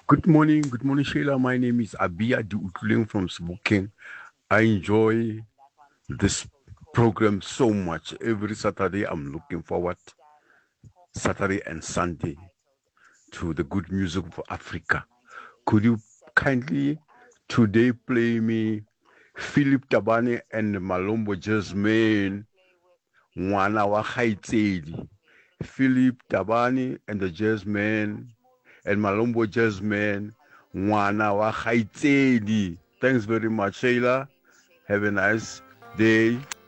Good morning, Sheila. My name is Abia Diutleng from Sebokeng. I enjoy this program so much. Every Saturday, I'm looking forward, Saturday and Sunday, to the good music of Africa. Could you kindly today play me Philip Tabane and Malombo Jasmine, Ngwana wa Kgaitsedi? Philip Tabane and the Jasmine and Malombo Jasmine, Ngwana wa Kgaitsedi. Thanks very much, Sheila. Have a nice day.